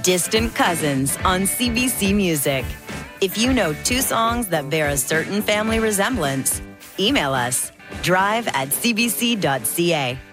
Distant Cousins on CBC Music. If you know two songs that bear a certain family resemblance, email us drive@cbc.ca.